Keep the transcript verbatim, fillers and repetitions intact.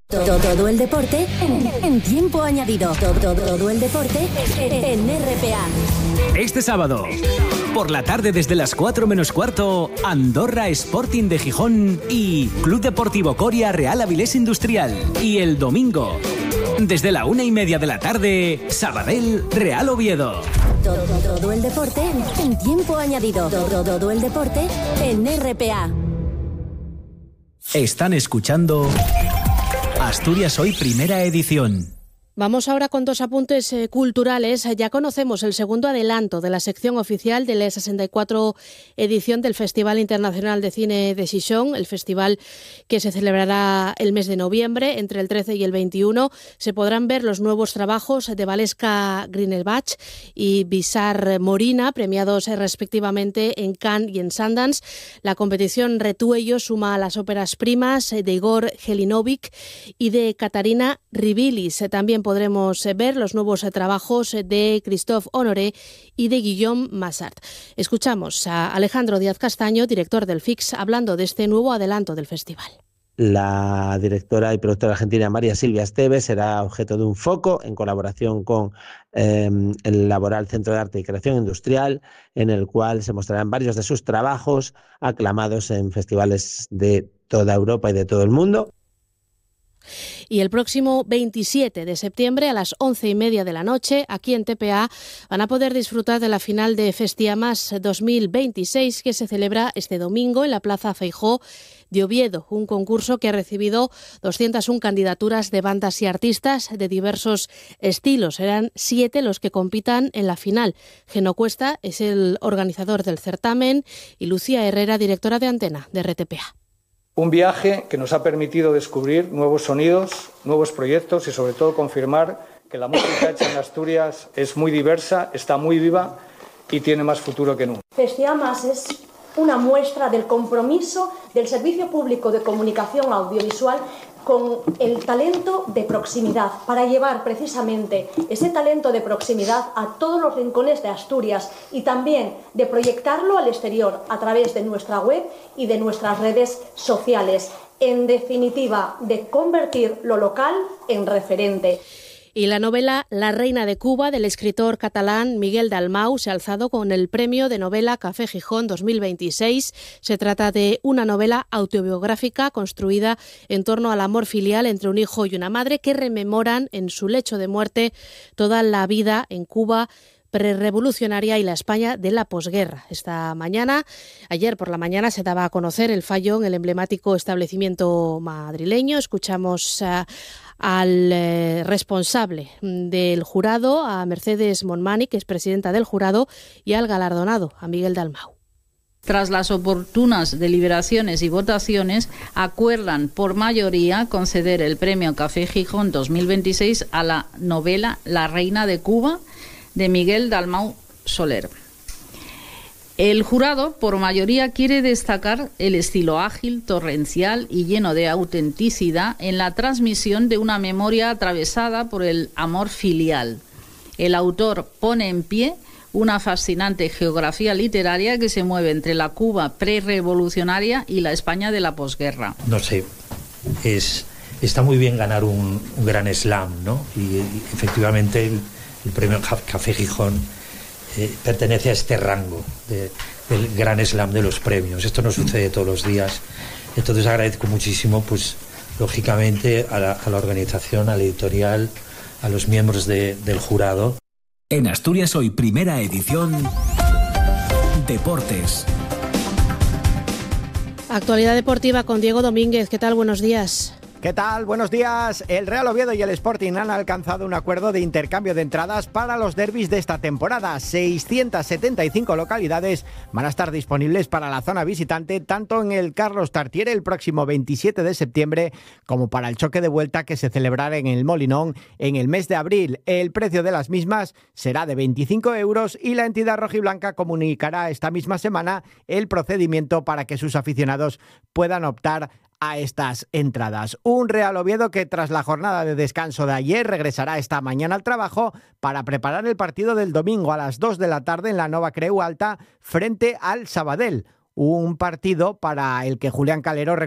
Todo, todo el deporte en, en tiempo añadido. Todo, todo, todo el deporte en R P A. Este sábado, por la tarde desde las cuatro menos cuarto, Andorra Sporting de Gijón y Club Deportivo Coria Real Avilés Industrial. Y el domingo, desde la una y media de la tarde, Sabadell Real Oviedo. Todo, todo el deporte en tiempo añadido. Todo, todo el deporte en R P A. Están escuchando Asturias Hoy, primera edición. Vamos ahora con dos apuntes eh, culturales. Ya conocemos el segundo adelanto de la sección oficial de la sesenta y cuatro edición del Festival Internacional de Cine de Xixón, el festival que se celebrará el mes de noviembre, entre el trece y el veintiuno. Se podrán ver los nuevos trabajos de Valeska Grinelbach y Bizar Morina, premiados eh, respectivamente en Cannes y en Sundance. La competición Retuello suma a las óperas primas eh, de Igor Jelinovic y de Katarina Ribilis. Eh, también podremos ver los nuevos trabajos de Christophe Honoré y de Guillaume Massart. Escuchamos a Alejandro Díaz Castaño, director del F I X, hablando de este nuevo adelanto del festival. La directora y productora argentina María Silvia Esteves será objeto de un foco en colaboración con eh, el Laboral Centro de Arte y Creación Industrial, en el cual se mostrarán varios de sus trabajos aclamados en festivales de toda Europa y de todo el mundo. Y el próximo veintisiete de septiembre a las once y media de la noche, aquí en T P A, van a poder disfrutar de la final de Festiamas dos mil veintiséis, que se celebra este domingo en la Plaza Feijó de Oviedo, un concurso que ha recibido doscientas una candidaturas de bandas y artistas de diversos estilos. Serán siete los que compitan en la final. Geno Cuesta es el organizador del certamen y Lucía Herrera, directora de Antena de R T P A. Un viaje que nos ha permitido descubrir nuevos sonidos, nuevos proyectos y sobre todo confirmar que la música hecha en Asturias es muy diversa, está muy viva y tiene más futuro que nunca. Festiamas es una muestra del compromiso del Servicio Público de Comunicación Audiovisual con el talento de proximidad, para llevar precisamente ese talento de proximidad a todos los rincones de Asturias y también de proyectarlo al exterior a través de nuestra web y de nuestras redes sociales. En definitiva, de convertir lo local en referente. Y la novela La Reina de Cuba, del escritor catalán Miguel Dalmau, se ha alzado con el premio de novela Café Gijón dos mil veintiséis. Se trata de una novela autobiográfica construida en torno al amor filial entre un hijo y una madre que rememoran en su lecho de muerte toda la vida en Cuba prerrevolucionaria y la España de la posguerra. Esta mañana, ayer por la mañana, se daba a conocer el fallo en el emblemático establecimiento madrileño. Escuchamos a al eh, responsable del jurado, a Mercedes Monmani, que es presidenta del jurado, y al galardonado, a Miguel Dalmau. Tras las oportunas deliberaciones y votaciones, acuerdan por mayoría conceder el premio Café Gijón dos mil veintiséis a la novela La Reina de Cuba, de Miguel Dalmau Soler. El jurado, por mayoría, quiere destacar el estilo ágil, torrencial y lleno de autenticidad en la transmisión de una memoria atravesada por el amor filial. El autor pone en pie una fascinante geografía literaria que se mueve entre la Cuba prerevolucionaria y la España de la posguerra. No sé, es, está muy bien ganar un, un gran slam, ¿no? Y, y efectivamente el, el premio Café Gijón Eh, pertenece a este rango de, del gran slam de los premios. Esto no sucede todos los días. Entonces agradezco muchísimo, pues lógicamente, a la, a la organización, a la editorial, a los miembros de, del jurado. En Asturias Hoy, primera edición, Deportes. Actualidad deportiva con Diego Domínguez. ¿Qué tal? Buenos días. ¿Qué tal? Buenos días. El Real Oviedo y el Sporting han alcanzado un acuerdo de intercambio de entradas para los derbis de esta temporada. seiscientas setenta y cinco localidades van a estar disponibles para la zona visitante, tanto en el Carlos Tartiere el próximo veintisiete de septiembre como para el choque de vuelta que se celebrará en el Molinón en el mes de abril. El precio de las mismas será de veinticinco euros y la entidad rojiblanca comunicará esta misma semana el procedimiento para que sus aficionados puedan optar a estas entradas. Un Real Oviedo que tras la jornada de descanso de ayer regresará esta mañana al trabajo para preparar el partido del domingo a las dos de la tarde en la Nova Creu Alta frente al Sabadell. Un partido para el que Julián Calero